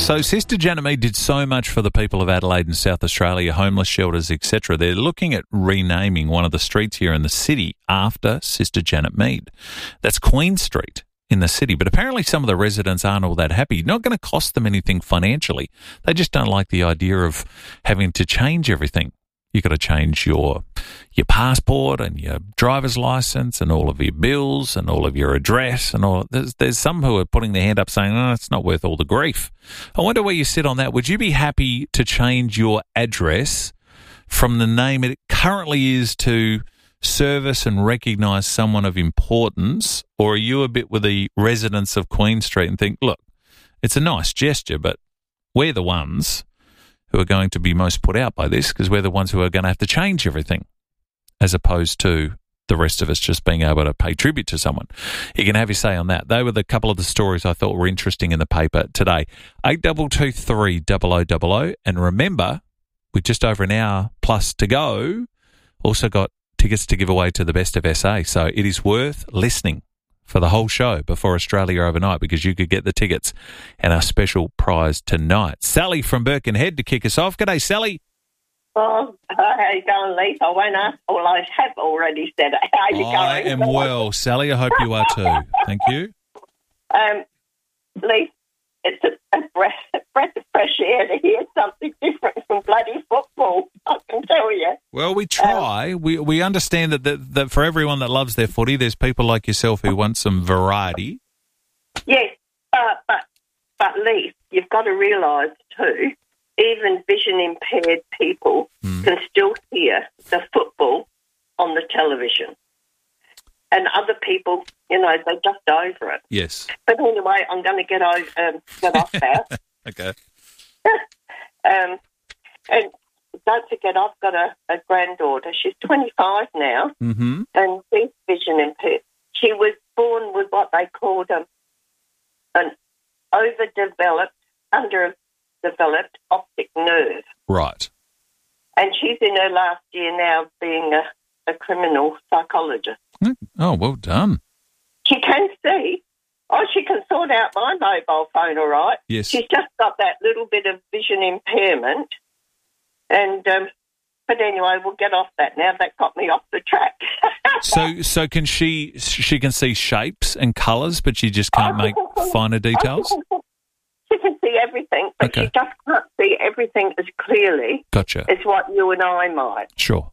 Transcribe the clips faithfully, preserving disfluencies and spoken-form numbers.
So Sister Janet Mead did so much for the people of Adelaide and South Australia, homeless shelters, et cetera. They're looking at renaming one of the streets here in the city after Sister Janet Mead. That's Queen Street in the city. But apparently some of the residents aren't all that happy. Not going to cost them anything financially. They just don't like the idea of having to change everything. You've got to change your your passport and your driver's license and all of your bills and all of your address and all. There's, there's some who are putting their hand up saying, oh, it's not worth all the grief. I wonder where you sit on that. Would you be happy to change your address from the name it currently is to service and recognise someone of importance, or are you a bit with the residents of Queen Street and think, look, it's a nice gesture, but we're the ones who are going to be most put out by this because we're the ones who are going to have to change everything, as opposed to the rest of us just being able to pay tribute to someone. You can have your say on that. They were the couple of the stories I thought were interesting in the paper today. eight two two three, double oh double oh. And remember, with just over an hour plus to go, also got tickets to give away to the Best of S A. So it is worth listening for the whole show before Australia overnight, because you could get the tickets and our special prize tonight. Sally from Birkenhead to kick us off. G'day, Sally. Oh, how you going, Leith? I won't ask. Well, I have already said it. How you I going? am well, Sally. I hope you are too. Thank you. Um, Leith, it's a, a, breath, a breath of fresh air to hear something different from bloody football, I can tell you. Well, we try. Um, we we understand that, that that for everyone that loves their footy, there's people like yourself who want some variety. Yes, uh, but, but Leith, you've got to realise too, even vision-impaired people mm. can still hear the football on the television. And other people, you know, they're just over it. Yes. But anyway, I'm going to get over, um, get off that. Okay. um, and don't forget, I've got a, a granddaughter. She's twenty-five now, mm-hmm. and she's vision impaired. She was born with what they called um, an overdeveloped, underdeveloped optic nerve. Right. And she's in her last year now being a, a criminal psychologist. Oh, well done. She can see. Oh, she can sort out my mobile phone all right. Yes. She's just got that little bit of vision impairment. And, um, but anyway, we'll get off that now. That got me off the track. so so can she, she can see shapes and colours, but she just can't make finer details? She can see everything, but okay. she just can't see everything as clearly gotcha. as what you and I might. Sure.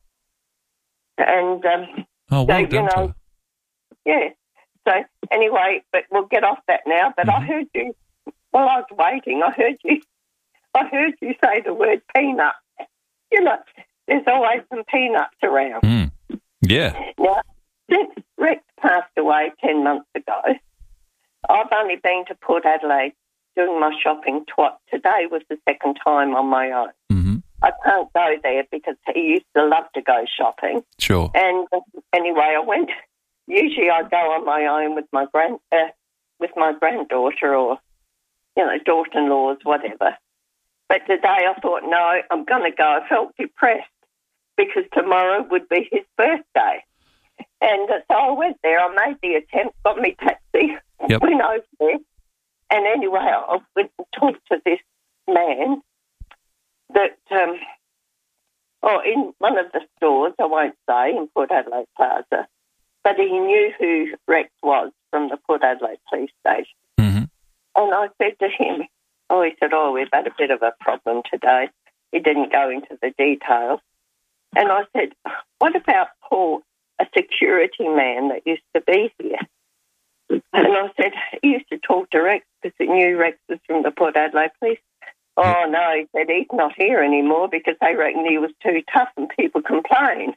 And, um... Oh, well so, done, you know, yeah. So, anyway, but we'll get off that now. But mm-hmm. I heard you, while I was waiting, I heard you, I heard you say the word peanut. You know, there's always some peanuts around. Mm. Yeah. Now, since Rex passed away ten months ago, I've only been to Port Adelaide doing my shopping twice. Today was the second time on my own. Mm-hmm. I can't go there because he used to love to go shopping. Sure. And uh, anyway, I went. Usually, I go on my own with my grand, uh, with my granddaughter or, you know, daughter-in-laws, whatever. But today, I thought, no, I'm going to go. I felt depressed because tomorrow would be his birthday, and uh, so I went there. I made the attempt, got me taxi, yep. went over there, and anyway, I went and talked to this man. That, um, oh, in one of the stores, I won't say, in Port Adelaide Plaza, but he knew who Rex was from the Port Adelaide police station. Mm-hmm. And I said to him, oh, he said, oh, we've had a bit of a problem today. He didn't go into the details. And I said, what about Paul, a security man that used to be here? And I said, he used to talk to Rex because he knew Rex was from the Port Adelaide police. Oh, no, he said he's not here anymore because they reckon he was too tough and people complain.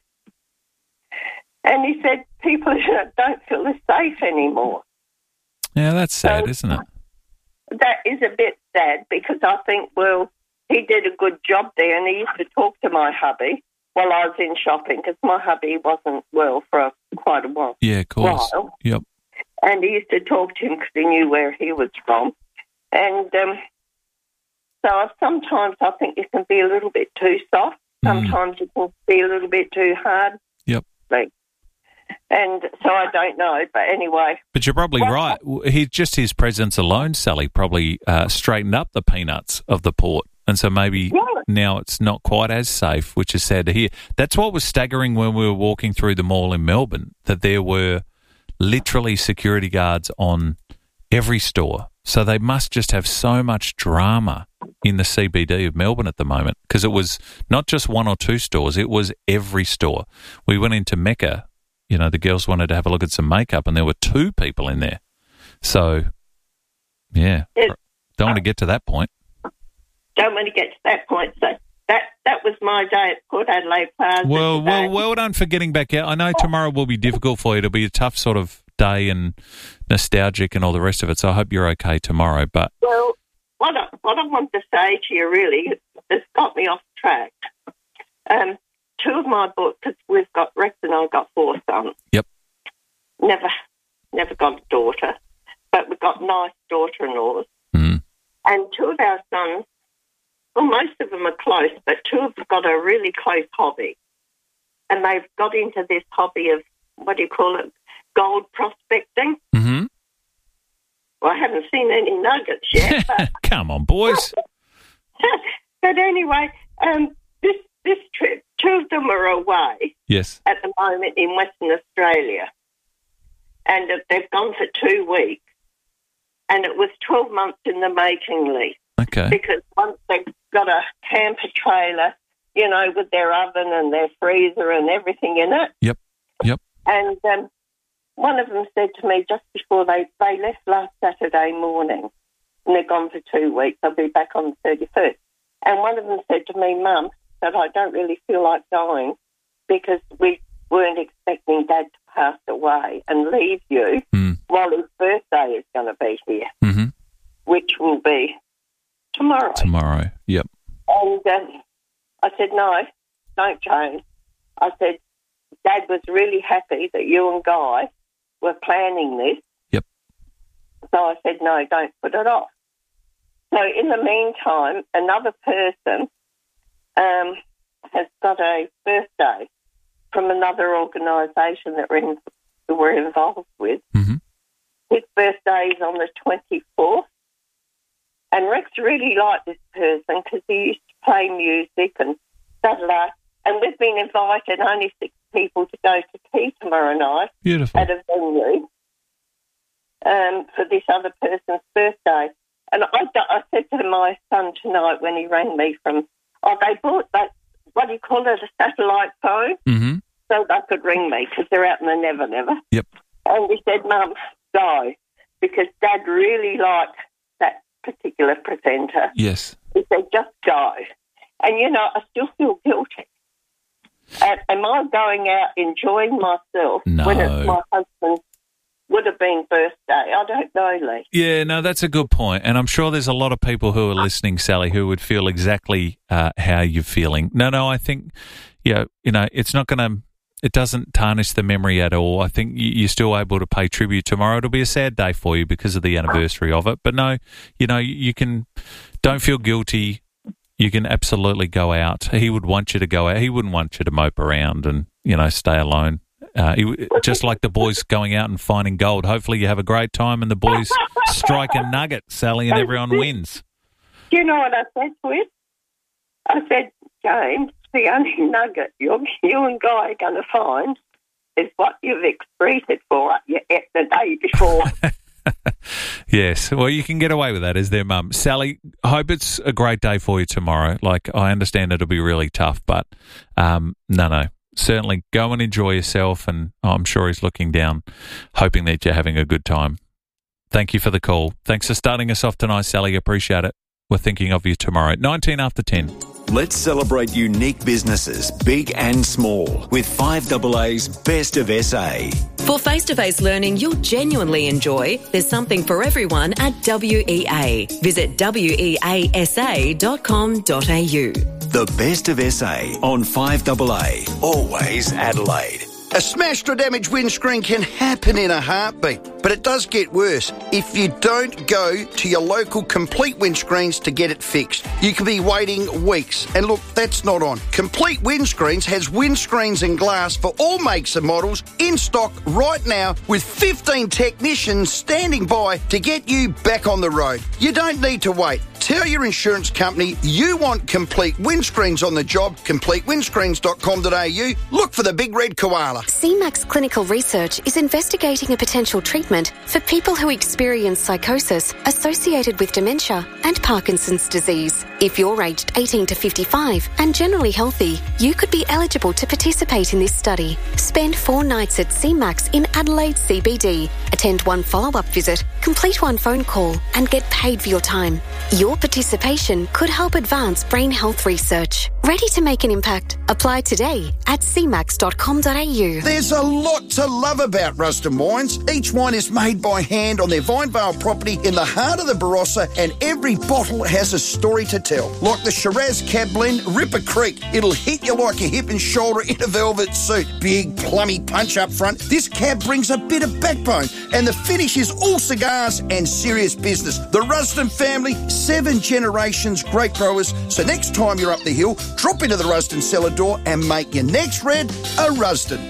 And he said people don't feel as safe anymore. Yeah, that's sad, so, isn't it? That is a bit sad because I think, well, he did a good job there and he used to talk to my hubby while I was in shopping because my hubby wasn't well for a, quite a while. Yeah, of course. While. Yep. And he used to talk to him because he knew where he was from. And, um... So sometimes I think you can be a little bit too soft. Sometimes mm. you can be a little bit too hard. Yep. Like, And so I don't know, but anyway. But you're probably right. He just his presence alone, Sally, probably uh, straightened up the peanuts of the port. And so maybe yeah. now it's not quite as safe, which is sad to hear. That's what was staggering when we were walking through the mall in Melbourne, that there were literally security guards on every store. So they must just have so much drama in the C B D of Melbourne at the moment, because it was not just one or two stores, it was every store. We went into Mecca, you know, the girls wanted to have a look at some makeup and there were two people in there. So, yeah, it, don't want to get to that point. Don't want to get to that point. So that that was my day at Port Adelaide Plaza. Well, today. well, well done for getting back out. I know tomorrow will be difficult for you. It'll be a tough sort of day and nostalgic and all the rest of it. So I hope you're okay tomorrow. But well, what I, what I want to say to you really has got me off track. Um, two of my books, because we've got Rex and I've got four sons. Yep. Never, never got a daughter, but we've got nice daughter-in-laws, mm. and two of our sons. Well, most of them are close, but two have got a really close hobby. And they've got into this hobby of, what do you call it, gold prospecting. Mm-hmm. Well, I haven't seen any nuggets yet. But come on, boys. But anyway, um, this, this trip, two of them are away yes. at the moment in Western Australia. And they've gone for two weeks. And it was twelve months in the making, Lee. Okay. Because once they've got a camper trailer, you know, with their oven and their freezer and everything in it. Yep, yep. And um, one of them said to me just before they, they left last Saturday morning, and they're gone for two weeks, they'll be back on the thirty-first. And one of them said to me, Mum, that I don't really feel like going because we weren't expecting Dad to pass away and leave you mm. while his birthday is going to be here, mm-hmm. which will be tomorrow. Tomorrow, yep. And um, I said, no, don't change. I said, Dad was really happy that you and Guy were planning this. Yep. So I said, no, don't put it off. So in the meantime, another person um, has got a birthday from another organisation that we're, in, we're involved with. Mm-hmm. His birthday is on the twenty-fourth. And Rex really liked this person because he used to play music and da da da. And we've been invited, only six people, to go to tea tomorrow night. Beautiful. At a venue um, for this other person's birthday. And I, I said to my son tonight when he rang me from, oh, they bought that, what do you call it, a satellite phone, mm-hmm. so they could ring me because they're out in the Never Never. Yep. And he said, Mum, go, because Dad really liked that particular presenter. Yes. He said, just go. And, you know, I still feel guilty. Uh, am I going out enjoying myself no. when it's my husband's would have been birthday? I don't know, Lee. Yeah, no, that's a good point. And I'm sure there's a lot of people who are listening, Sally, who would feel exactly uh, how you're feeling. No, no, I think, you know, you know it's not going to, it doesn't tarnish the memory at all. I think you're still able to pay tribute tomorrow. It'll be a sad day for you because of the anniversary of it. But no, you know, you can, don't feel guilty. You can absolutely go out. He would want you to go out. He wouldn't want you to mope around and, you know, stay alone. Uh, he, just like the boys going out and finding gold. Hopefully you have a great time and the boys strike a nugget, Sally, and everyone wins. Do you know what I said to him? I said, James, the only nugget you, you and Guy are going to find is what you've excreted for the day before. Yes, well, you can get away with that as their mum. Sally, I hope it's a great day for you tomorrow. Like, I understand it'll be really tough, but um, no, no. Certainly go and enjoy yourself, and I'm sure he's looking down, hoping that you're having a good time. Thank you for the call. Thanks for starting us off tonight, Sally. Appreciate it. We're thinking of you tomorrow. nineteen after ten. Let's celebrate unique businesses, big and small, with five A A's Best of S A. For face-to-face learning you'll genuinely enjoy, there's something for everyone at W E A. Visit W E A S A dot com dot A U. The Best of S A on five A A, always Adelaide. A smashed or damaged windscreen can happen in a heartbeat, but it does get worse if you don't go to your local Complete Windscreens to get it fixed. You could be waiting weeks, and look, that's not on. Complete Windscreens has windscreens and glass for all makes and models in stock right now with fifteen technicians standing by to get you back on the road. You don't need to wait. Tell your insurance company you want Complete Windscreens on the job, complete windscreens dot com dot a u. Look for the big red koala. C MAX Clinical Research is investigating a potential treatment for people who experience psychosis associated with dementia and Parkinson's disease. If you're aged eighteen to fifty-five and generally healthy, you could be eligible to participate in this study. Spend four nights at C MAX in Adelaide C B D. Attend one follow-up visit, complete one phone call and get paid for your time. Your participation could help advance brain health research. Ready to make an impact? Apply today at c max dot com dot a u. There's a lot to love about Rusden Wines. Each wine is made by hand on their Vinevale property in the heart of the Barossa, and every bottle has a story to tell. Like the Shiraz Cab Blend, Ripper Creek. It'll hit you like a hip and shoulder in a velvet suit. Big, plummy punch up front. This cab brings a bit of backbone, and the finish is all cigars and serious business. The Rusden family, seven generations, great growers. So next time you're up the hill, drop into the Rusden cellar door and make your next red a Rusden.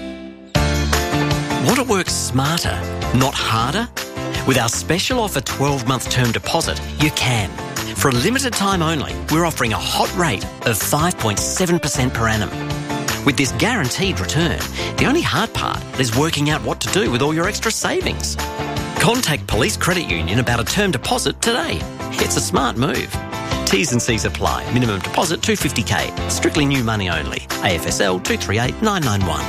Want to work smarter, not harder? With our special offer twelve-month term deposit, you can. For a limited time only, we're offering a hot rate of five point seven percent per annum. With this guaranteed return, the only hard part is working out what to do with all your extra savings. Contact Police Credit Union about a term deposit today. It's a smart move. T's and C's apply. Minimum deposit two hundred fifty thousand. Strictly new money only. A F S L two three eight nine nine one.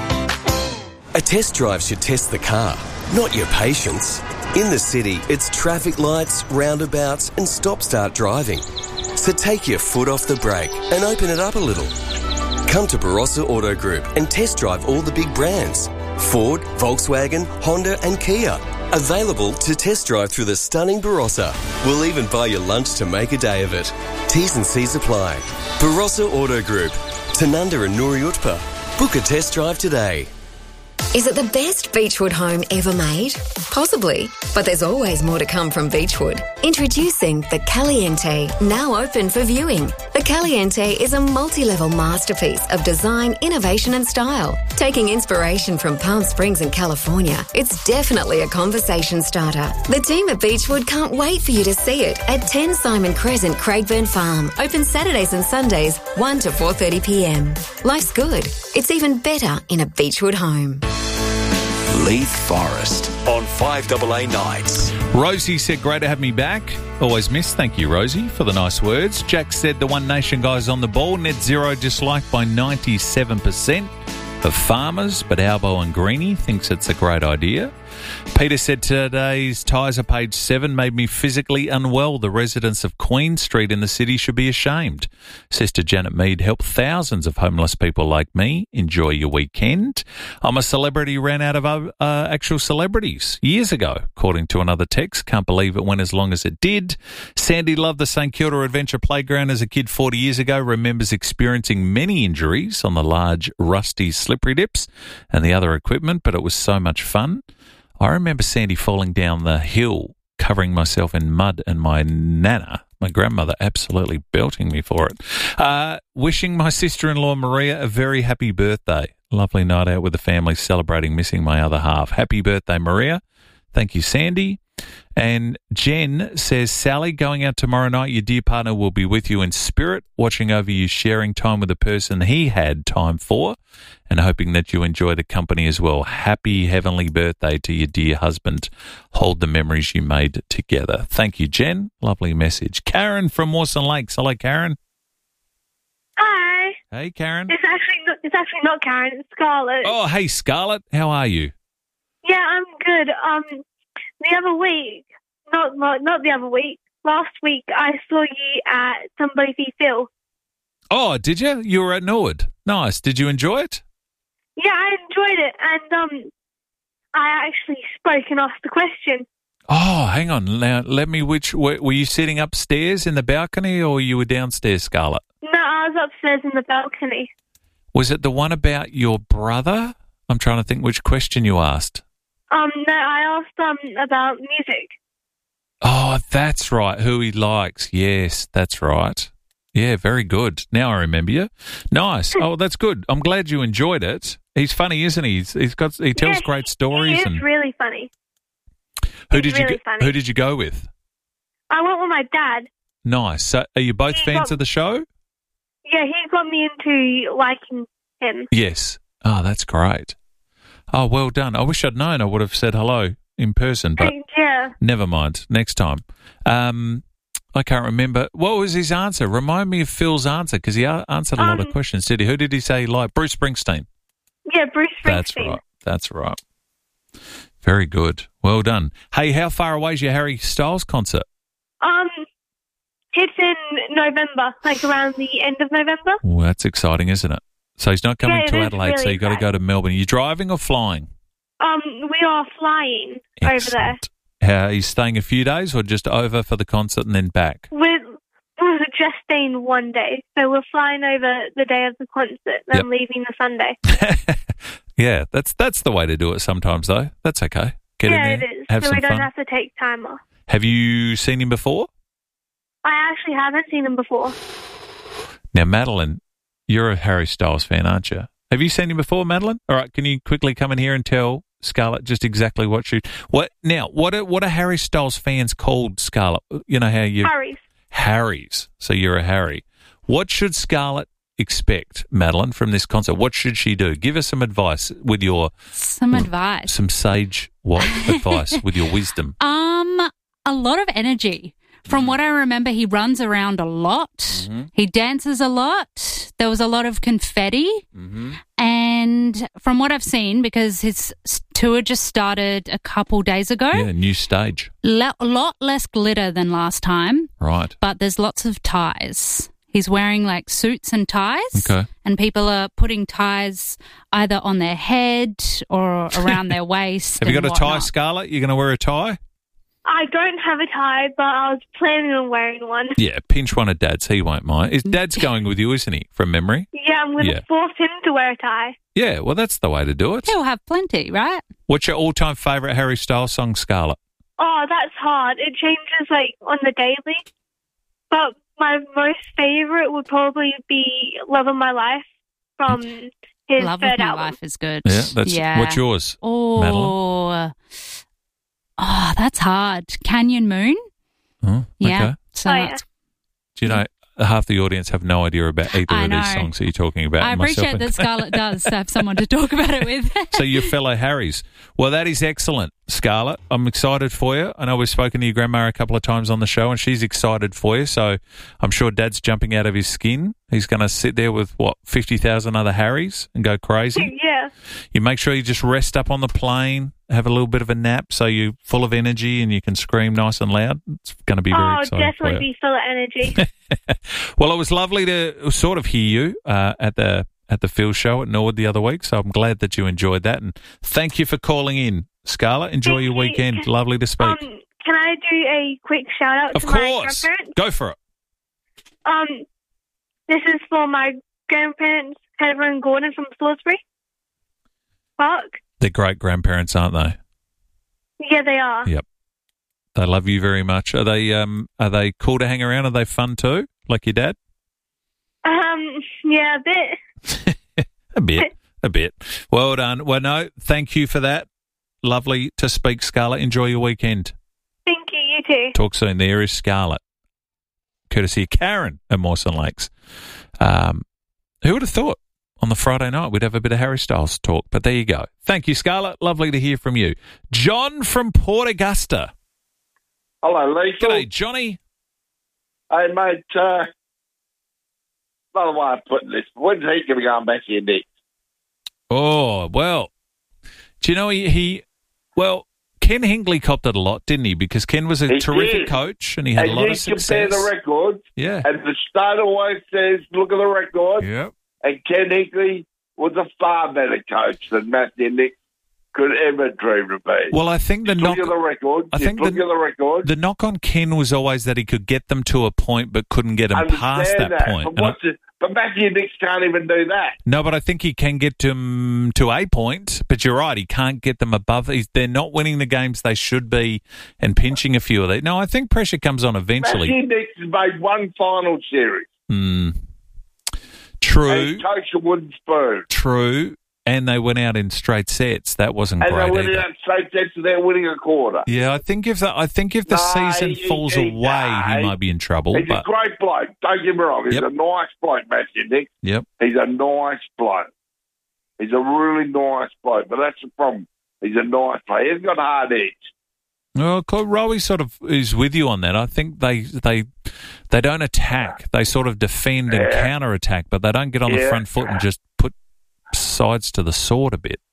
A test drive should test the car, not your patience. In the city, it's traffic lights, roundabouts and stop-start driving. So take your foot off the brake and open it up a little. Come to Barossa Auto Group and test drive all the big brands. Ford, Volkswagen, Honda and Kia. Available to test drive through the stunning Barossa. We'll even buy you lunch to make a day of it. T's and C's apply. Barossa Auto Group. Tanunda and Nuri Utpa. Book a test drive today. Is it the best Beechwood home ever made? Possibly, but there's always more to come from Beechwood. Introducing the Caliente, now open for viewing. The Caliente is a multi-level masterpiece of design, innovation and style. Taking inspiration from Palm Springs and California, it's definitely a conversation starter. The team at Beechwood can't wait for you to see it at ten Simon Crescent, Craigburn Farm. Open Saturdays and Sundays, one to four thirty p m. Life's good. It's even better in a Beechwood home. Leith Forest on five A A nights. Rosie said, great to have me back. Always miss. Thank you, Rosie, for the nice words. Jack said, the One Nation guys on the ball. Net zero disliked by ninety-seven percent of farmers, but Albo and Greenie thinks it's a great idea. Peter said, today's Tiser page seven made me physically unwell. The residents of Queen Street in the city should be ashamed. Sister Janet Mead helped thousands of homeless people like me. Enjoy your weekend. I'm a celebrity, ran out of uh, actual celebrities years ago, according to another text. Can't believe it went as long as it did. Sandy loved the St Kilda Adventure Playground as a kid forty years ago, remembers experiencing many injuries on the large rusty slippery dips and the other equipment, but it was so much fun. I remember Sandy falling down the hill, covering myself in mud, and my nana, my grandmother, absolutely belting me for it. Uh, wishing my sister-in-law Maria a very happy birthday. Lovely night out with the family celebrating missing my other half. Happy birthday, Maria. Thank you, Sandy. And Jen says, Sally, going out tomorrow night, your dear partner will be with you in spirit, watching over you, sharing time with the person he had time for, and hoping that you enjoy the company as well. Happy heavenly birthday to your dear husband. Hold the memories you made together. Thank you, Jen. Lovely message. Karen from Mawson Lakes. Hello, Karen. Hi. Hey, Karen. It's actually not, it's actually not Karen. It's Scarlett. Oh, hey, Scarlett. How are you? Yeah, I'm good. Um, the other week, not not, not the other week, last week I saw you at Somebody v Phil. Oh, did you? You were at Norwood. Nice. Did you enjoy it? Yeah, I enjoyed it, and um, I actually spoke and asked the question. Oh, hang on. Now, let me. Which were, were you sitting upstairs in the balcony, or you were downstairs, Scarlett? No, I was upstairs in the balcony. Was it the one about your brother I'm trying to think which question you asked. Um, no, I asked um about music. Oh, that's right. Who he likes. Yes, that's right. Yeah, very good. Now I remember you. Nice. Oh, that's good. I'm glad you enjoyed it. He's funny, isn't he? He's, he's got he tells Yeah, great stories. He is and really funny. who he's did you really go, funny. who did you go with? I went with my dad. Nice. So, are you both He fans got- of the show? Yeah, he got me into liking him. Yes. Oh, that's great. Oh, well done. I wish I'd known. I would have said hello in person, but yeah. never mind. Next time. Um, I can't remember. What was his answer? Remind me of Phil's answer, because he a- answered a lot of Um, questions, did he? Who did he say he liked? Bruce Springsteen. Yeah, Bruce Springsteen. That's right. That's right. Very good. Well done. Hey, how far away is your Harry Styles concert? Um, it's in November, like around the end of November. Well, that's exciting, isn't it? So he's not coming Yeah, it to is Adelaide, so really you've got to go to Melbourne. Are you driving or flying? Um, we are flying over there. Excellent. How, are you staying a few days or just over for the concert and then back? We're, we're just staying one day, so we're flying over the day of the concert, then Yep. leaving the Sunday. Yeah, that's that's the way to do it sometimes, though. That's okay. Get yeah, in there, it is. have so some we don't fun. have to take time off. Have you seen him before? I actually haven't seen him before. Now, Madeline, you're a Harry Styles fan, aren't you? Have you seen him before, Madeline? All right, can you quickly come in here and tell Scarlett just exactly what she... What now? What are, what are Harry Styles fans called, Scarlett? You know how you... Harry's. Harry's. So you're a Harry. What should Scarlett expect, Madeline, from this concert? What should she do? Give us some advice with your... Some advice. Some sage what advice with your wisdom. Um, a lot of energy. From what I remember, he runs around a lot. Mm-hmm. He dances a lot. There was a lot of confetti. Mm-hmm. And from what I've seen, because his s- tour just started a couple days ago, Yeah, new stage. le- a lot less glitter than last time, Right. but there's lots of ties. He's wearing like suits and ties. Okay. And people are putting ties either on their head or around their waist. Have you and got a tie, whatnot. Scarlett? You're going to wear a tie? I don't have a tie, but I was planning on wearing one. Yeah, pinch one of Dad's. He won't mind. Is Dad's going with you, isn't he, from memory? Yeah, I'm going to Yeah. force him to wear a tie. Yeah, well, that's the way to do it. He'll have plenty, right? What's your all-time favourite Harry Styles song, Scarlett? Oh, that's hard. It changes like on the daily. But my most favorite would probably be "Love of My Life" from his Love third of My album. Life is good. Yeah, that's Yeah. what's yours, Oh, Madeline? oh, that's hard. Canyon Moon. Oh, Yeah. okay. So Oh, yeah. that's- Do you know, half the audience have no idea about either I of these know. songs that you're talking about. I myself appreciate and- that Scarlett does have someone to talk about it with. So your fellow Harrys. Well, that is excellent, Scarlett. I'm excited for you. I know we've spoken to your grandma a couple of times on the show, and she's excited for you. So I'm sure Dad's jumping out of his skin. He's going to sit there with, what, fifty thousand other Harrys and go crazy? Yeah. You make sure you just rest up on the plane, have a little bit of a nap so you're full of energy and you can scream nice and loud. It's going to be very Oh, exciting for definitely you. be full of energy. Well, it was lovely to sort of hear you uh, at the at the Phil show at Norwood the other week, so I'm glad that you enjoyed that, and thank you for calling in, Scarlett. Enjoy Thank your you. weekend. Lovely to speak. Um, can I do a quick shout out Of to my course. grandparents? Go for it. Um, this is for my grandparents, Heather and Gordon from Salisbury Park. They're great grandparents, aren't they? Yeah, they are. Yep. They love you very much. Are they um are they cool to hang around? Are they fun too, like your dad? Um, yeah, a bit. A bit. A bit. Well done. Well, no, thank you for that. Lovely to speak, Scarlett. Enjoy your weekend. Thank you. You too. Talk soon. There is Scarlett, courtesy of Karen at Mawson Lakes. Um, who would have thought on the Friday night we'd have a bit of Harry Styles talk? But there you go. Thank you, Scarlett. Lovely to hear from you. John from Port Augusta. Hello, Lisa. G'day, Johnny. Hey, mate, uh, another way of putting this. When's he going to go back here next? Oh, well, do you know he, he well, Ken Hingley copped it a lot, didn't he? Because Ken was a He terrific did. coach and he had and a lot you of compare success. the records, Yeah. and the state always says, look at the record, Yep. and Ken Hinkley was a far better coach than Matthew Nick could ever dream to be. Well, I think the Just knock, look at the record. I Just think look the- at the record. the knock on Ken was always that he could get them to a point but couldn't get them past Understand that, point. But And I- what's the, But Matthew Nicks can't even do that. No, but I think he can get them to a point. But you're right, he can't get them above. He's, they're not winning the games they should be and pinching a few of these. No, I think pressure comes on eventually. Matthew Nicks has made one final series. Mm. True. And he's coached a wooden spoon. True. And they went out in straight sets. That wasn't and great they went either. out in straight sets and they're winning a quarter. Yeah, I think if the, I think if the No, season he- falls he- away, he no. might be in trouble. He's but a great bloke. Don't get me wrong. He's Yep. a nice bloke, Matthew Nicks. Yep. He's a nice bloke. He's a really nice bloke, but that's the problem. He's a nice bloke. He's got a hard edge. Well, Rowie sort of is with you on that. I think they they they don't attack. They sort of defend and Yeah. counter attack, but they don't get on the Yeah. front foot and just put sides to the sword a bit.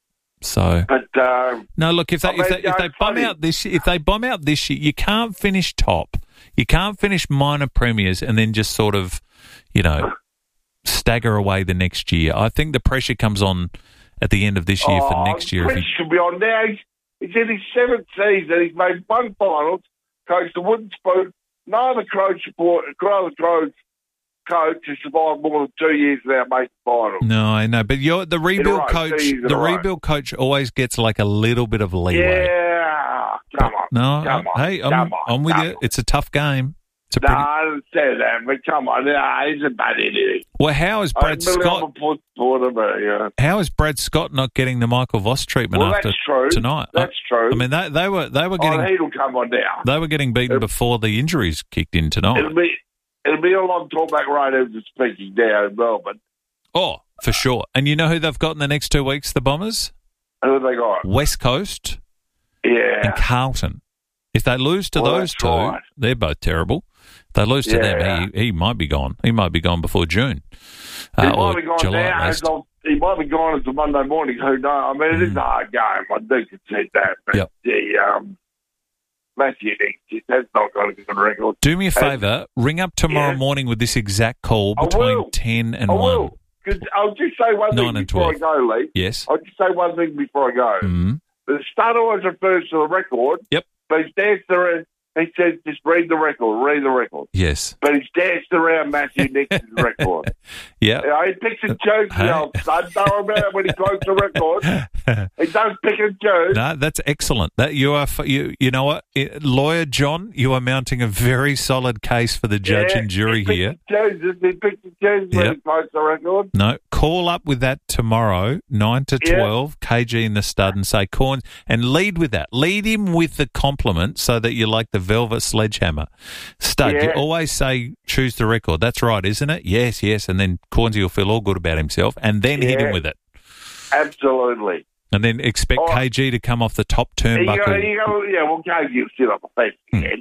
So But uh, no, look, if they I if mean, they, if uh, they bomb funny. out this if they bomb out this year, you can't finish top. You can't finish minor premiers and then just sort of, you know, stagger away the next year. I think the pressure comes on at the end of this year oh, for next year. If Chris he, should be on now. He's, he's in his seventh season. He's made one finals, coached the wooden spoon. No other coach support, no other coach coach has survived more than two years without making finals. no, I know, but you're the rebuild row, coach. two years in The a row. rebuild coach always gets like a little bit of leeway. Yeah, come on. No, come on. hey, I'm, come on, I'm with come you. on. It's a tough game. It's a No, pretty. I didn't say that, but come on. No, he's a bad idiot. Well, how is Brad I Scott? I'm a foot supporter, but, yeah. How is Brad Scott not getting the Michael Voss treatment Well, after that's true. tonight? That's I, true. I mean, they, they were they were getting Oh, he'll come on down. they were getting beaten before the injuries kicked in tonight. It'll be it'll be a long talkback radio to speaking down in Melbourne. Oh, for sure. And you know who they've got in the next two weeks? The Bombers, Who have they got? West Coast, Yeah. and Carlton. If they lose to Well, those that's two, right. they're both terrible. If they lose to Yeah. them, he, he might be gone. He might be gone before June. He Uh, might or be gone July now. at least. as of- He might be gone as a Monday morning. Who knows? I mean, it is a hard game. I do concede that. But Yep. the um, Matthew Nicks just has not got a good record. Do me a And- favour. Ring up tomorrow Yeah. morning with this exact call I between will. ten and I one. will. 'Cause I'll just say one Nine thing and before twelve. I go, Lee. Yes. I'll just say one thing before I go. Mm. The starter always refers to the record. Yep. But he's danced around. He says, just read the record, read the record. Yes. But he's danced around Matthew Nick's record. Yeah. Yeah, he picks and chooses, Hey. the old son. Don't worry about it when he quotes the record. He does pick and choose. No, that's excellent. That you are, f- you you know what, Eh, lawyer John, you are mounting a very solid case for the judge Yeah, and jury he picks here. and chooses. He picks and chooses when Yep. he quotes the record. No, call up with that tomorrow, nine to Yeah. twelve, K G in the stud, and say Corn, and lead with that. Lead him with the compliment so that you like the velvet sledgehammer. Stud, you Yeah. always say choose the record. That's right, isn't it? Yes, yes. And then Cornsey will feel all good about himself, and then hit him Yeah. with it. Absolutely. And then expect Oh. K G to come off the top You go, turnbuckle. you go, yeah, well, K G will sit up a fence again.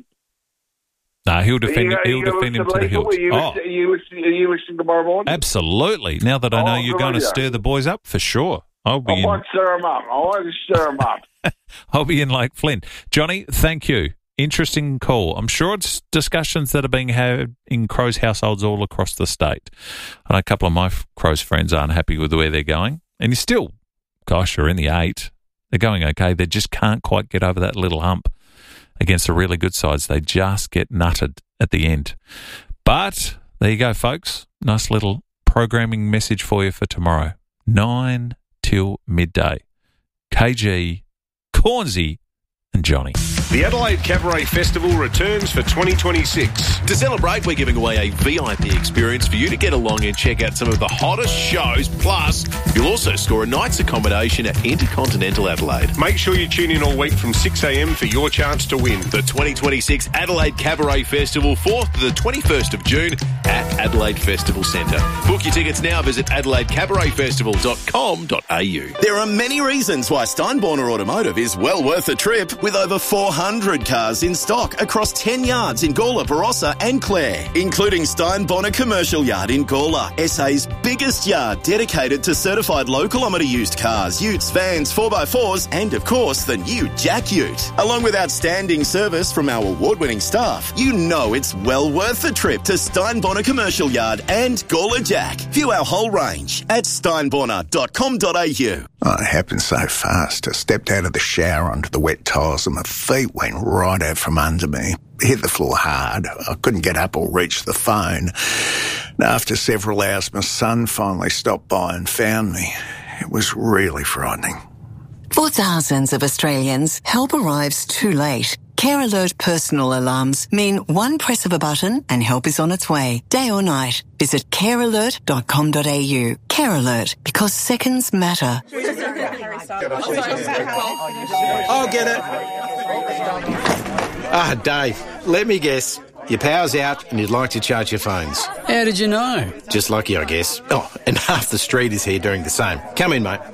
No, he'll defend. You go- he'll you go defend him listen to the legal? hilt. Are you, Oh, listen- are you, listen- are you listening tomorrow morning? absolutely. Now that I know Oh, you're good going to on ya. stir the boys up, for sure. I'll be I in. want to stir him up. I want to stir him up. I'll be in Lake Flint. Johnny, thank you. Interesting call. I'm sure it's discussions that are being had in Crows households all across the state. I know a couple of my Crows friends aren't happy with where they're going. And you're still, gosh, you're in the eight. They're going okay. They just can't quite get over that little hump against the really good sides. They just get nutted at the end. But there you go, folks. Nice little programming message for you for tomorrow. Nine till midday. K G, Cornsey, and Johnny. The Adelaide Cabaret Festival returns for twenty twenty-six. To celebrate, we're giving away a V I P experience for you to get along and check out some of the hottest shows. Plus, you'll also score a night's accommodation at Intercontinental Adelaide. Make sure you tune in all week from six a.m. for your chance to win. The twenty twenty-six Adelaide Cabaret Festival, fourth to the twenty-first of June at Adelaide Festival Centre. Book your tickets now. Visit adelaide cabaret festival dot com dot a u. There are many reasons why Steinborner Automotive is well worth a trip, with over four hundred cars in stock across ten yards in Gawler, Barossa and Clare, including Steinborner Commercial Yard in Gawler, S A's biggest yard dedicated to certified low-kilometre used cars, utes, vans, four by fours and, of course, the new Jack Ute. Along with outstanding service from our award-winning staff, you know it's well worth the trip to Steinborner Commercial Yard and Gawler Jack. View our whole range at steinborner dot com dot a u. Oh, it happened so fast. I stepped out of the shower onto the wet tiles and my feet went right out from under me. Hit the floor hard. I couldn't get up or reach the phone. And after several hours, my son finally stopped by and found me. It was really frightening. For thousands of Australians, help arrives too late. Care Alert personal alarms mean one press of a button and help is on its way, day or night. Visit care alert dot com dot a u. Care Alert, because seconds matter. I'll get it. Ah, Dave, let me guess. Your power's out and you'd like to charge your phones. How did you know? Just lucky, I guess. Oh, and half the street is here doing the same. Come in, mate.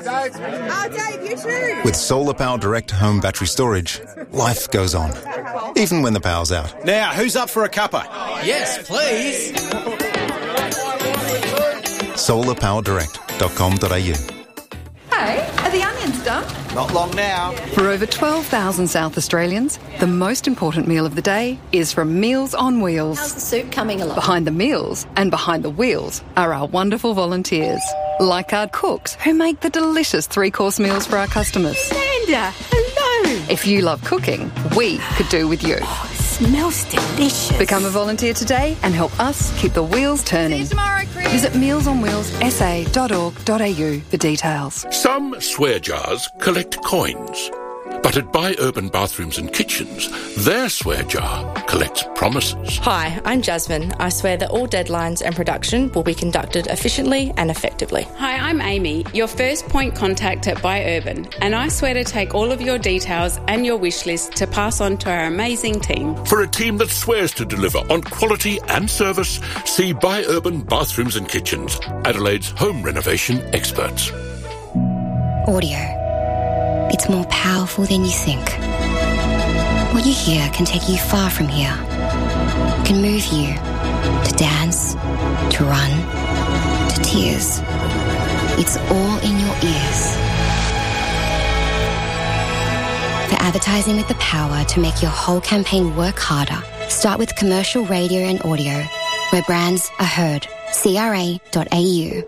With Solar Power Direct Home Battery Storage, life goes on, even when the power's out. Now, who's up for a cuppa? Yes, please. solar power direct dot com dot a u. Hey, are the onions done? Not long now. For over twelve thousand South Australians, the most important meal of the day is from Meals on Wheels. How's the soup coming along? Behind the meals and behind the wheels are our wonderful volunteers, like our cooks who make the delicious three-course meals for our customers. Amanda, hello. If you love cooking, we could do with you. Oh, it smells delicious. Become a volunteer today and help us keep the wheels turning. See you tomorrow, Chris. Visit meals on wheels s a dot org dot a u for details. Some swear jars collect coins, but at Buy Urban Bathrooms and Kitchens, their swear jar collects promises. Hi, I'm Jasmine. I swear that all deadlines and production will be conducted efficiently and effectively. Hi, I'm Amy, your first point contact at Buy Urban, and I swear to take all of your details and your wish list to pass on to our amazing team. For a team that swears to deliver on quality and service, see Buy Urban Bathrooms and Kitchens, Adelaide's home renovation experts. Audio. It's more powerful than you think. What you hear can take you far from here. It can move you to dance, to run, to tears. It's all in your ears. For advertising with the power to make your whole campaign work harder, start with commercial radio and audio, where brands are heard. c r a dot a u.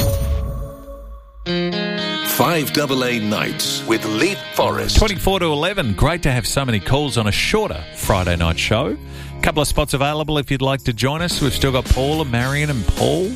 five A A Nights with Leap Forest. twenty-four to eleven. Great to have so many calls on a shorter Friday night show. A couple of spots available if you'd like to join us. We've still got Paula, Marion and Paul.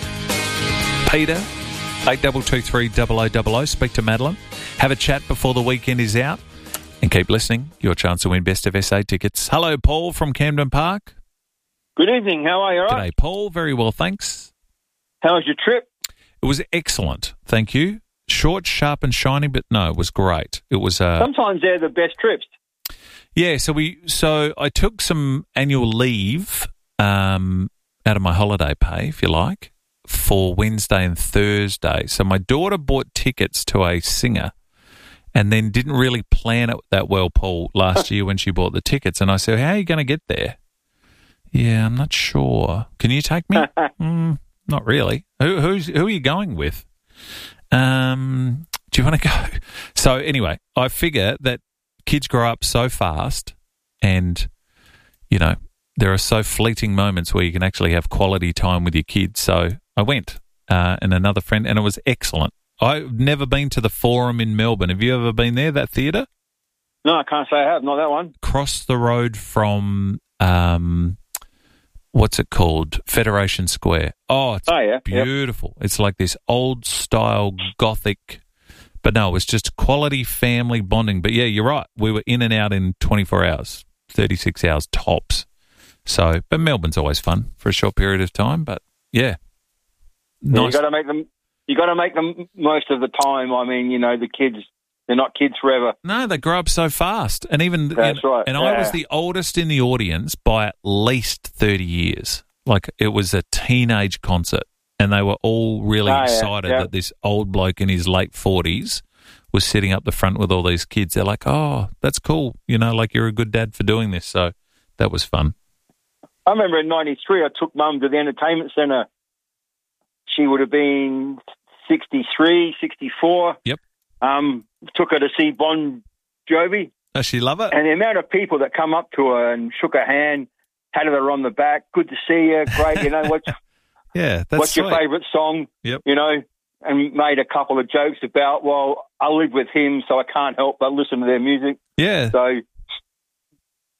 Peter, eight two two three double oh double oh. Speak to Madeline. Have a chat before the weekend is out. And keep listening. Your chance to win Best of S A tickets. Hello, Paul from Camden Park. Good evening. How are you? All right? G'day, Paul. Very well, thanks. How was your trip? It was excellent. Thank you. Short, sharp and shiny, but no, it was great. It was uh, Sometimes they're the best trips. Yeah, so we so I took some annual leave um, out of my holiday pay, if you like, for Wednesday and Thursday. So my daughter bought tickets to a singer and then didn't really plan it that well, Paul, last year when she bought the tickets. And I said, how are you going to get there? Yeah, I'm not sure. Can you take me? mm, not really. Who, who's, who are you going with? Um, do you want to go? So anyway, I figure that kids grow up so fast and, you know, there are so fleeting moments where you can actually have quality time with your kids. So I went uh, and another friend, and it was excellent. I've never been to the Forum in Melbourne. Have you ever been there, that theatre? No, I can't say I have. Not that one. Across the road from, um, what's it called? Federation Square. Oh, it's oh, yeah. beautiful. Yep. It's like this old-style Gothic, but no, it was just quality family bonding. But, yeah, you're right. We were in and out in twenty-four hours, thirty-six hours tops. So, but Melbourne's always fun for a short period of time. But, yeah. yeah Nice. You got to make them. You got to make them most of the time. I mean, you know, the kids, they're not kids forever. No, they grow up so fast. And even That's you know, right. And yeah. I was the oldest in the audience by at least thirty years. Like, it was a teenage concert, and they were all really oh, excited yeah, yeah. that this old bloke in his late forties was sitting up the front with all these kids. They're like, oh, that's cool. You know, like, you're a good dad for doing this. So that was fun. I remember in ninety-three, I took Mum to the entertainment centre. She would have been sixty-three, sixty-four. Yep. Um, took her to see Bon Jovi. Does she love it? And the amount of people that come up to her and shook her hand, patted her on the back, good to see you, great, you know, what's, yeah, that's what's your sweet. favourite song? Yep. You know, and made a couple of jokes about, well, I live with him, so I can't help but listen to their music. Yeah. So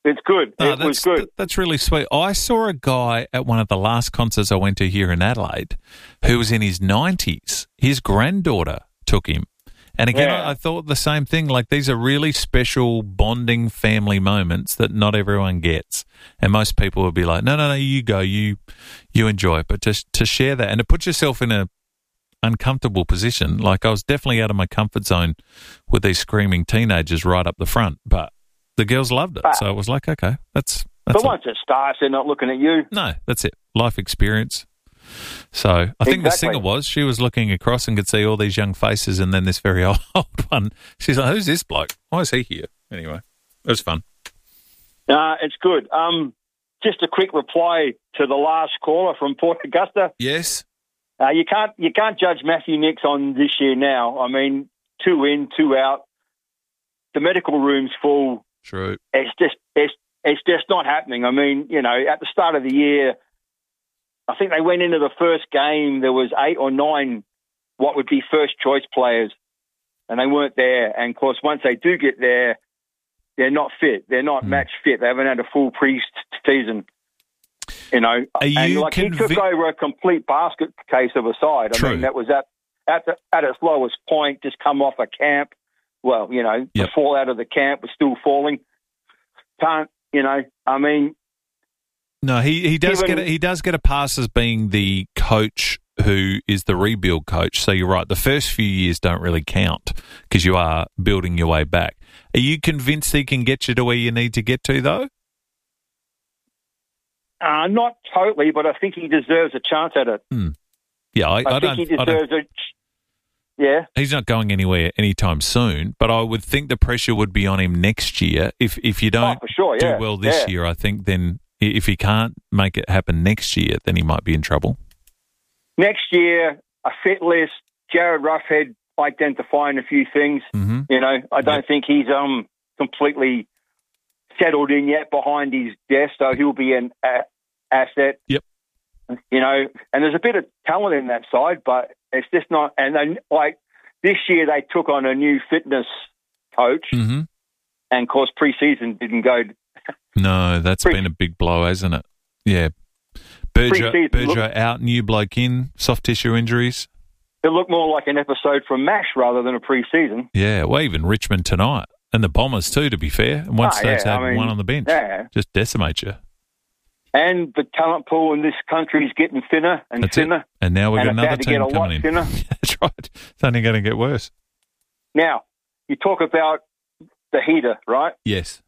It's good. No, it that's, was good. th- that's really sweet. I saw a guy at one of the last concerts I went to here in Adelaide who was in his nineties. His granddaughter took him. And again, Yeah. I, I thought the same thing. Like, these are really special bonding family moments that not everyone gets. And most people would be like, no, no, no, you go, you you enjoy it. But just to share that and to put yourself in a uncomfortable position, like I was definitely out of my comfort zone with these screaming teenagers right up the front. But the girls loved it. But- So I was like, okay, that's... that's But once it starts, they're not looking at you. No, that's it. Life experience. So I think the Exactly. singer was, she was looking across and could see all these young faces and then this very old one. She's like, who's this bloke? Why is he here? Anyway, it was fun. Uh, it's good. Um, just a quick reply to the last caller from Port Augusta. Yes. Uh, you can't you can't judge Matthew Nix on this year now. I mean, two in, two out. The medical room's full. True. It's just it's it's just not happening. I mean, you know, at the start of the year, I think they went into the first game. There was eight or nine what would be first choice players, and they weren't there. And of course, once they do get there, they're not fit. They're not Mm. match fit. They haven't had a full pre-season. You know, Are you and like he convi- took over a complete basket case of a side. I True. mean, that was at at the, at its lowest point. Just come off a camp. Well, you know, Yep. the fallout of the camp was still falling. Can't you know? I mean, No, he, he does Given- get a, he does get a pass as being the coach who is the rebuild coach. So you're right. The first few years don't really count because you are building your way back. Are you convinced he can get you to where you need to get to, though? uh, not totally, but I think he deserves a chance at it. Yeah, I, I, I, think don't. he I don't deserves a. Yeah. He's not going anywhere anytime soon, but I would think the pressure would be on him next year. If if you don't Oh, for sure, yeah, do well this yeah. year, I think then i- if he can't make it happen next year, then he might be in trouble. Next year, a fit list. Jared Roughhead identifying a few things. Mm-hmm. You know, I don't think he's um completely settled in yet behind his desk, so he'll be an a- asset. Yep. You know, and there's a bit of talent in that side, but it's just not. And then, like this year, they took on a new fitness coach, Mm-hmm. and of course, preseason didn't go. No, that's Pre- been a big blow, hasn't it? Yeah. Berger, Pre-season Berger look- out, new bloke in, soft tissue injuries. It looked more like an episode from MASH rather than a preseason. Yeah, well, even Richmond tonight. And the Bombers too, to be fair. And once Ah, they've yeah, had I mean, one on the bench, yeah. just decimate you. And the talent pool in this country is getting thinner and That's it. thinner. And now we've and got it's another about to get team a coming lot in. thinner. That's right. It's only going to get worse. Now, you talk about the heater, right? Yes.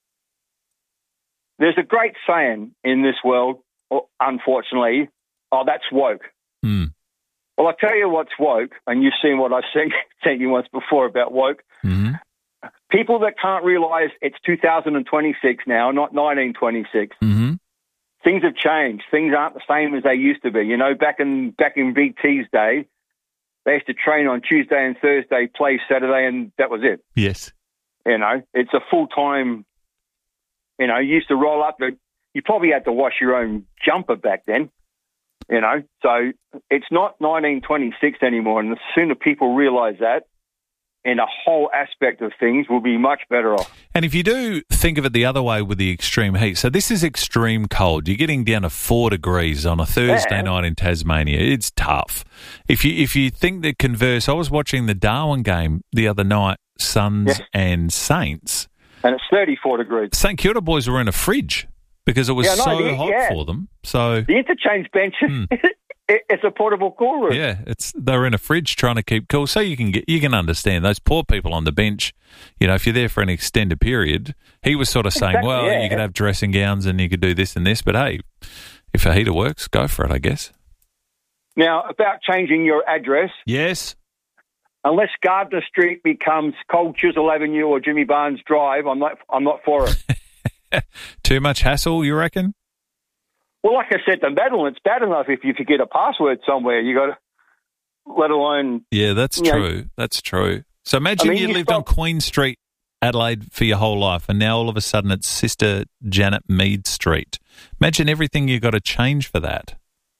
There's a great saying in this world, oh, unfortunately, oh, that's woke. Hmm. Well, I'll tell you what's woke, and you've seen what I sent, sent you once before about woke. Mm-hmm. People that can't realise it's two thousand twenty-six now, not nineteen twenty-six. Mm-hmm. Things have changed. Things aren't the same as they used to be. You know, back in back in Big T's day, they used to train on Tuesday and Thursday, play Saturday, and that was it. Yes. You know, it's a full-time, you know, you used to roll up, the, you probably had to wash your own jumper back then, you know. So it's not nineteen twenty-six anymore, and the sooner people realise that, in a whole aspect of things, we'll be much better off. And if you do think of it the other way with the extreme heat, so this is extreme cold. You're getting down to four degrees on a Thursday Yeah. night in Tasmania. It's tough. If you if you think that converse, I was watching the Darwin game the other night, Suns Yes. and Saints. And it's thirty-four degrees. St Kilda boys were in a fridge because it was Yeah, no, so the- hot yeah. for them. So The interchange bench, it, it's a portable cool room. yeah, it's they're in a fridge trying to keep cool. So you can get you can understand those poor people on the bench. You know, if you're there for an extended period, he was sort of saying, Exactly, well, yeah. you could have dressing gowns and you could do this and this, but hey, if a heater works, go for it, I guess. Now, about changing your address, Yes. unless Gardner Street becomes Cold Chisel Avenue or Jimmy Barnes Drive, I'm not. I'm not for it. Too much hassle, you reckon? Well, like I said to Madeline, it's bad enough if you forget a password somewhere. You got to, let alone. Yeah, that's You know- true. That's true. So imagine I mean, you you lived on stop- Queen Street, Adelaide, for your whole life, and now all of a sudden it's Sister Janet Mead Street. Imagine everything you got to change for that.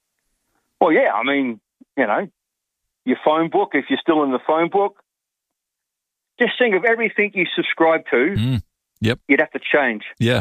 Well, yeah, I mean, you know, your phone book, if you're still in the phone book, just think of everything you subscribe to. Mm. Yep. You'd have to change. Yeah.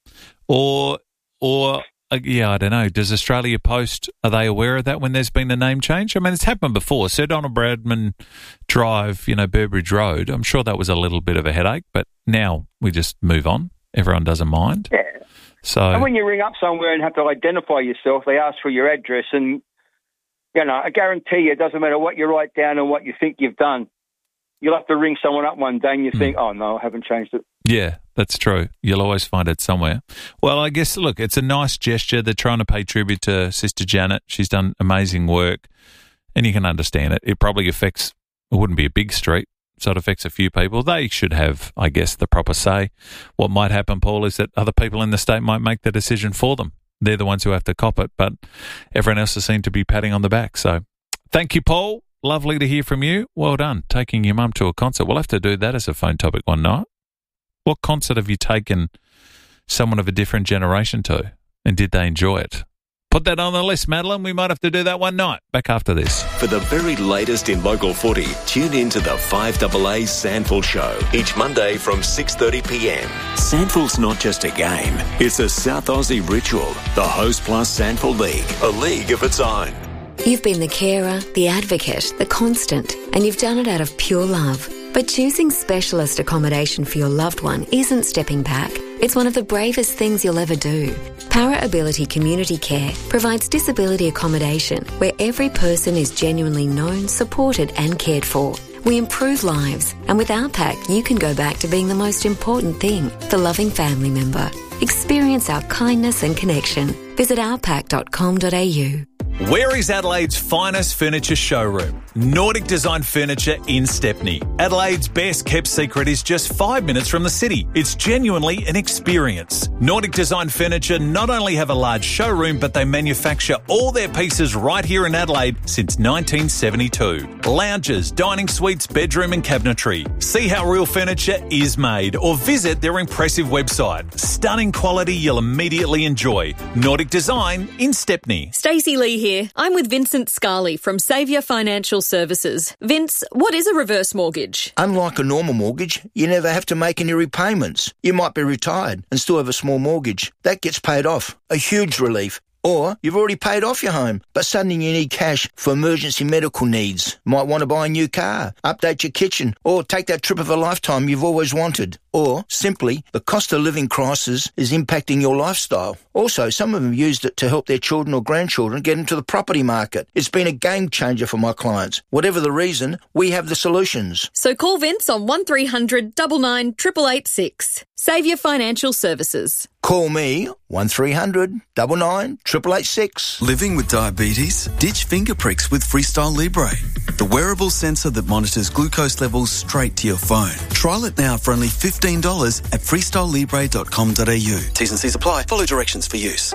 Or, or uh, yeah, I don't know. Does Australia Post, are they aware of that when there's been a name change? I mean, it's happened before. Sir Donald Bradman Drive, you know, Burbridge Road. I'm sure that was a little bit of a headache, but now we just move on. Everyone doesn't mind. Yeah. So, and when you ring up somewhere and have to identify yourself, they ask for your address, and you know, I guarantee you, it doesn't matter what you write down and what you think you've done. You'll have to ring someone up one day and you think, mm. oh, no, I haven't changed it. Yeah, that's true. You'll always find it somewhere. Well, I guess, look, it's a nice gesture. They're trying to pay tribute to Sister Janet. She's done amazing work, and you can understand it. It probably affects, it wouldn't be a big street, so it affects a few people. They should have, I guess, the proper say. What might happen, Paul, is that other people in the state might make the decision for them. They're the ones who have to cop it, but everyone else has seemed to be patting on the back. So thank you, Paul. Lovely to hear from you. Well done, taking your mum to a concert. We'll have to do that as a phone topic one night. What concert have you taken someone of a different generation to, and did they enjoy it? Put that on the list, Madeline. We might have to do that one night. Back after this. For the very latest in local footy, tune in to the five A A Sandful Show each Monday from six thirty p m. Sandful's not just a game, it's a South Aussie ritual. The Host Plus Sandful League, a league of its own. You've been the carer, the advocate, the constant, and you've done it out of pure love. But choosing specialist accommodation for your loved one isn't stepping back. It's one of the bravest things you'll ever do. Para Ability Community Care provides disability accommodation where every person is genuinely known, supported and cared for. We improve lives, and with our pack, you can go back to being the most important thing, the loving family member. Experience our kindness and connection. Visit our pack dot com dot a u. Where is Adelaide's finest furniture showroom? Nordic Design Furniture in Stepney. Adelaide's best kept secret is just five minutes from the city. It's genuinely an experience. Nordic Design Furniture not only have a large showroom, but they manufacture all their pieces right here in Adelaide since nineteen seventy-two. Lounges, dining suites, bedroom and cabinetry. See how real furniture is made or visit their impressive website. Stunning quality you'll immediately enjoy. Nordic Design in Stepney. Stacey Lee here. I'm with Vincent Scarley from Saviour Financial Services. Vince, what is a reverse mortgage? Unlike a normal mortgage, you never have to make any repayments. You might be retired and still have a small mortgage. That gets paid off. A huge relief. Or you've already paid off your home, but suddenly you need cash for emergency medical needs. Might want to buy a new car, update your kitchen, or take that trip of a lifetime you've always wanted. Or, simply, the cost of living crisis is impacting your lifestyle. Also, some of them used it to help their children or grandchildren get into the property market. It's been a game changer for my clients. Whatever the reason, we have the solutions. So call Vince on one three hundred nine nine eight eight eight six. Saviour Financial Services. Call me, one three hundred nine nine eight eight eight six. Living with diabetes? Ditch finger pricks with Freestyle Libre, the wearable sensor that monitors glucose levels straight to your phone. Trial it now for only fifteen dollars at freestyle libre dot com dot a u. T's and C's apply. Follow directions for use.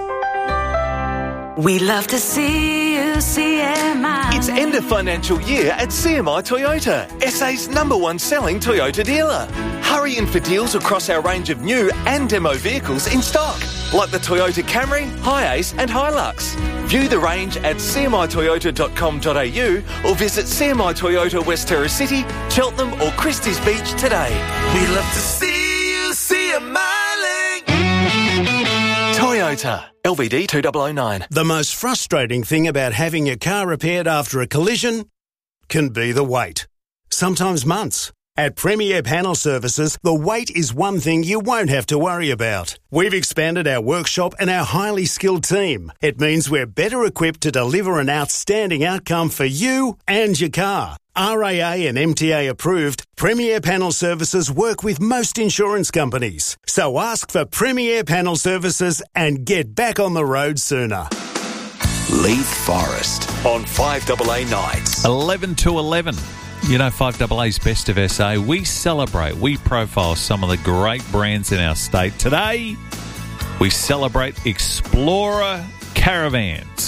We love to see you, C M I. It's end of financial year at C M I Toyota, S A's number one selling Toyota dealer. Hurry in for deals across our range of new and demo vehicles in stock, like the Toyota Camry, Hiace and Hilux. View the range at c m i toyota dot com dot a u or visit C M I Toyota West Terrace City, Cheltenham or Christie's Beach today. We love to see you, C M I. Toyota, L V D two thousand nine. The most frustrating thing about having your car repaired after a collision can be the wait. Sometimes months. At Premier Panel Services, the wait is one thing you won't have to worry about. We've expanded our workshop and our highly skilled team. It means we're better equipped to deliver an outstanding outcome for you and your car. R A A and M T A approved, Premier Panel Services work with most insurance companies. So ask for Premier Panel Services and get back on the road sooner. Leith Forest on five A A nights. eleven to eleven. You know, five A A's Best of S A. We celebrate, we profile some of the great brands in our state. Today, we celebrate Explorer Caravans.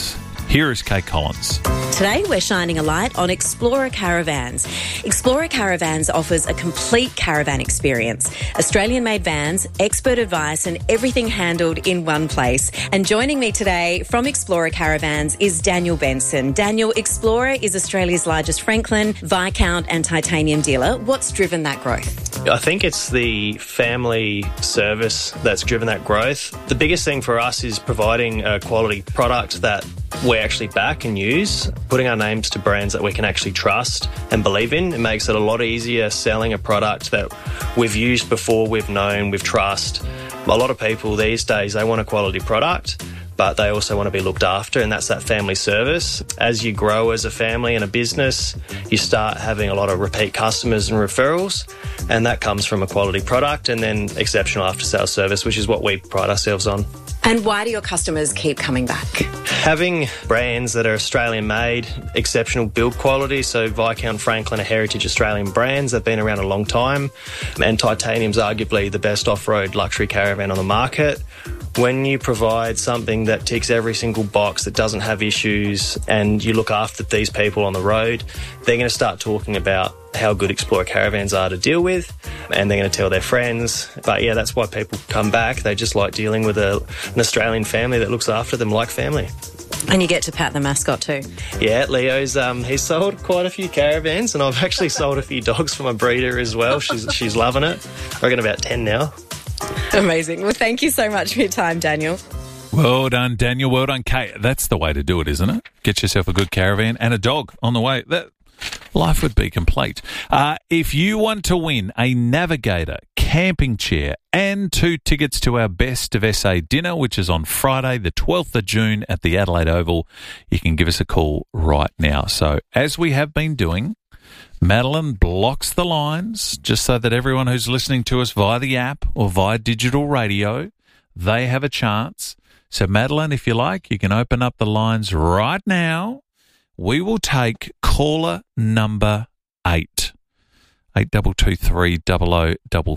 Here is Kate Collins. Today we're shining a light on Explorer Caravans. Explorer Caravans offers a complete caravan experience. Australian-made vans, expert advice and everything handled in one place. And joining me today from Explorer Caravans is Daniel Benson. Daniel, Explorer is Australia's largest Franklin, Viscount and Titanium dealer. What's driven that growth? I think it's the family service that's driven that growth. The biggest thing for us is providing a quality product that we actually back and use, putting our names to brands that we can actually trust and believe in. It makes it a lot easier selling a product that we've used before, we've known, we've trust. A lot of people these days, they want a quality product, but they also want to be looked after, and that's that family service. As you grow as a family and a business, you start having a lot of repeat customers and referrals, and that comes from a quality product and then exceptional after-sales service, which is what we pride ourselves on. And why do your customers keep coming back? Having brands that are Australian-made, exceptional build quality, so Viscount, Franklin are heritage Australian brands that have been around a long time, and Titanium's arguably the best off-road luxury caravan on the market. When you provide something that ticks every single box, that doesn't have issues, and you look after these people on the road, they're going to start talking about how good Explorer Caravans are to deal with, and they're going to tell their friends. But yeah, that's why people come back. They just like dealing with a, an Australian family that looks after them like family. And you get to pat the mascot too. Yeah, Leo's um, he's sold quite a few caravans, and I've actually sold a few dogs for my breeder as well. She's she's loving it. I reckon about ten now. Amazing. Well, thank you so much for your time, Daniel. Well done, Daniel. Well done, Kate. That's the way to do it, isn't it? Get yourself a good caravan and a dog on the way. That life would be complete. Uh, if you want to win a Navigator camping chair and two tickets to our Best of S A dinner, which is on Friday, the twelfth of June at the Adelaide Oval, you can give us a call right now. So, as we have been doing, Madeline blocks the lines just so that everyone who's listening to us via the app or via digital radio, they have a chance. So, Madeline, if you like, you can open up the lines right now. We will take caller number eight. Eight double two three double o double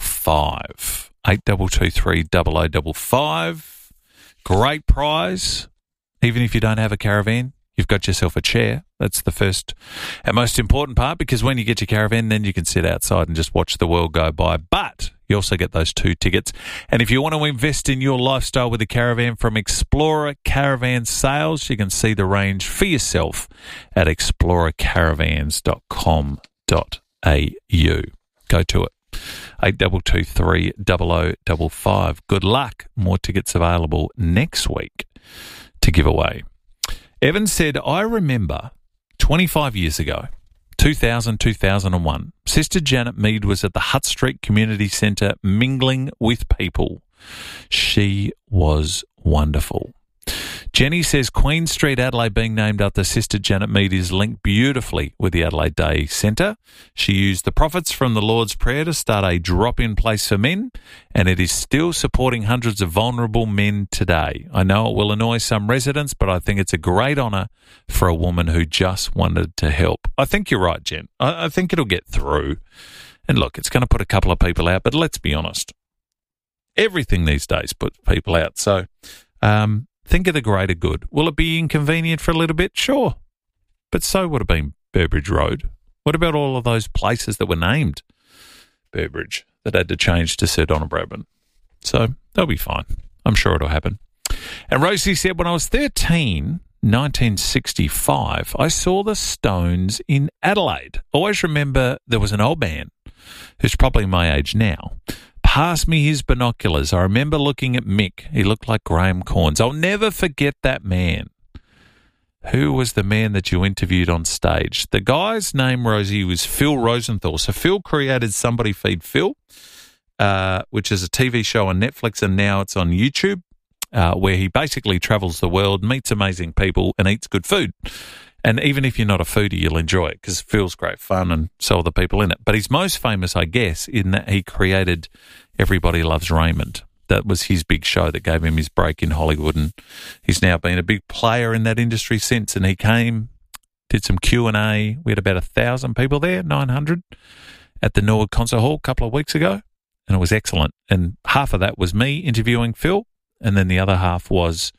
five. Eight double two three double o double five. Great prize. Even if you don't have a caravan, you've got yourself a chair. That's the first and most important part, because when you get your caravan, then you can sit outside and just watch the world go by. But you also get those two tickets. And if you want to invest in your lifestyle with a caravan from Explorer Caravan Sales, you can see the range for yourself at explorer caravans dot com dot a u. Go to it. eight double two three double o double five. Good luck. More tickets available next week to give away. Evan said, I remember twenty-five years ago, two thousand, two thousand one, Sister Janet Mead was at the Hutt Street Community Centre mingling with people. She was wonderful. Jenny says Queen Street, Adelaide, being named after Sister Janet Mead is linked beautifully with the Adelaide Day Centre. She used the profits from the Lord's Prayer to start a drop-in place for men, and it is still supporting hundreds of vulnerable men today. I know it will annoy some residents, but I think it's a great honour for a woman who just wanted to help. I think you're right, Jen. I, I think it'll get through. And look, it's going to put a couple of people out, but let's be honest. Everything these days puts people out, so... um think of the greater good. Will it be inconvenient for a little bit? Sure. But so would have been Burbridge Road. What about all of those places that were named Burbridge that had to change to Sir Donald Bradman? So they'll be fine. I'm sure it'll happen. And Rosie said, when I was thirteen, nineteen sixty-five, I saw the Stones in Adelaide. Always remember there was an old man who's probably my age now. Passed me his binoculars. I remember looking at Mick. He looked like Graham Corns. I'll never forget that man. Who was the man that you interviewed on stage? The guy's name, Rosie, was Phil Rosenthal. So Phil created Somebody Feed Phil, uh, which is a T V show on Netflix, and now it's on YouTube, uh, where he basically travels the world, meets amazing people, and eats good food. And even if you're not a foodie, you'll enjoy it because Phil's great fun and so are the people in it. But he's most famous, I guess, in that he created Everybody Loves Raymond. That was his big show that gave him his break in Hollywood, and he's now been a big player in that industry since. And he came, did some Q and A. We had about a thousand people there, nine hundred, at the Norwood Concert Hall a couple of weeks ago, and it was excellent. And half of that was me interviewing Phil, and then the other half was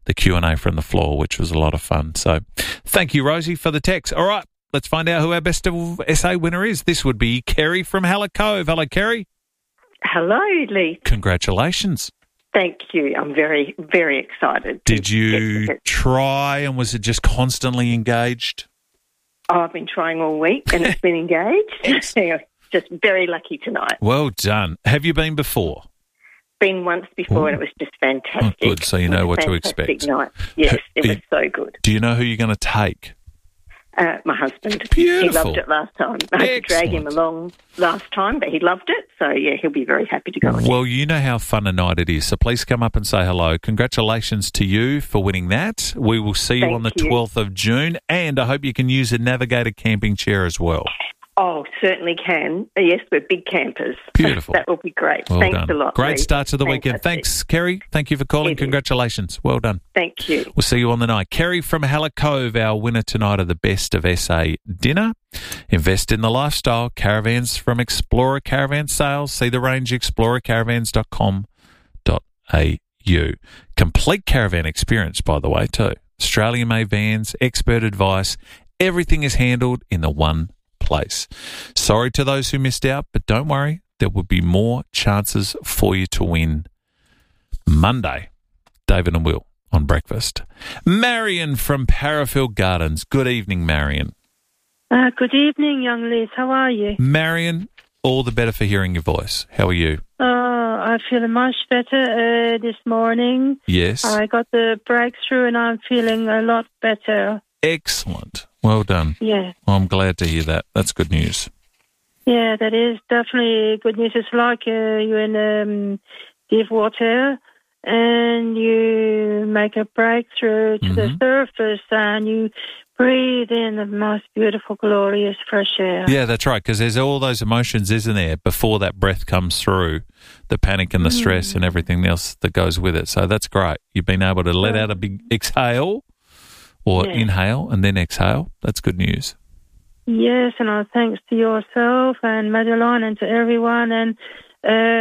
the Q and A from the floor, which was a lot of fun. So thank you, Rosie, for the text. All right, let's find out who our best of S A winner is. This would be Kerry from Hallett Cove. Hello, Kerry. Hello, Lee. Congratulations. Thank you. I'm very, very excited. Did you try, and was it just constantly engaged? Oh, I've been trying all week and it's been engaged. Just very lucky tonight. Well done. Have you been before? Been once before. Ooh. And it was just fantastic. Oh, good, so you know what to expect. Night. Yes, it was so good. Do you know who you're going to take? Uh, my husband. Beautiful. He loved it last time. I had to drag him along last time, but he loved it. So, yeah, he'll be very happy to go again. Well, you know how fun a night it is, so please come up and say hello. Congratulations to you for winning that. We will see you Thank on the you. twelfth of June, and I hope you can use a Navigator camping chair as well. Oh, certainly can. Yes, we're big campers. Beautiful. That will be great. Well Thanks done. a lot. Great Lee. start to the Fantastic. weekend. Thanks, Kerry. Thank you for calling. It Congratulations. Is. Well done. Thank you. We'll see you on the night. Kerry from Hallett Cove, our winner tonight of the Best of S A dinner. Invest in the lifestyle. Caravans from Explorer Caravan Sales. See the range, explorer caravans dot com dot a u. Complete caravan experience, by the way, too. Australian-made vans, expert advice. Everything is handled in the one place. Sorry to those who missed out, but don't worry, there will be more chances for you to win Monday. David and Will on breakfast. Marion from Parafield Gardens. Good evening, Marion. Uh, good evening, young Liz. How are you? Marion, all the better for hearing your voice. How are you? Oh, I feel much better uh, this morning. Yes. I got the breakthrough and I'm feeling a lot better. Excellent. Well done. Yeah. Well, I'm glad to hear that. That's good news. Yeah, that is definitely good news. It's like uh, you're in um, deep water and you make a breakthrough to mm-hmm. the surface and you breathe in the most beautiful, glorious fresh air. Yeah, that's right, because there's all those emotions, isn't there, before that breath comes through, the panic and the mm. stress and everything else that goes with it. So that's great. You've been able to let yeah. out a big exhale or yeah. inhale and then exhale. That's good news. Yes, and our thanks to yourself and Madeline and to everyone. And uh,